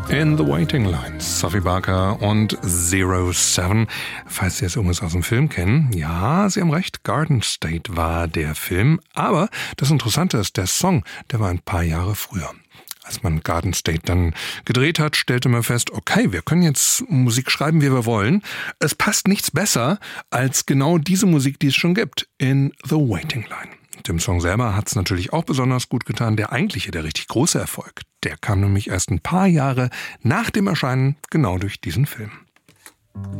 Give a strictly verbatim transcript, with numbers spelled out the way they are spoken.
In the Waiting Line, Sophie Barker und Zero Seven. Falls Sie es übrigens aus dem Film kennen, ja, Sie haben recht, Garden State war der Film. Aber das Interessante ist, der Song, der war ein paar Jahre früher. Als man Garden State dann gedreht hat, stellte man fest, okay, wir können jetzt Musik schreiben, wie wir wollen. Es passt nichts besser als genau diese Musik, die es schon gibt, in The Waiting Line. Dem Song selber hat es natürlich auch besonders gut getan. Der eigentliche, der richtig große Erfolg, der kam nämlich erst ein paar Jahre nach dem Erscheinen genau durch diesen Film.